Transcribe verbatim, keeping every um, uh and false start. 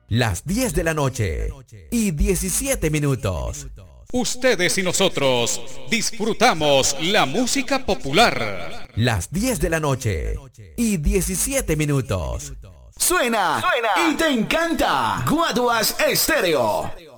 Las diez de la noche y diecisiete minutos. Ustedes y nosotros disfrutamos la música popular. Las diez de la noche y diecisiete minutos. Suena, Suena y te encanta. Guaduas Estéreo.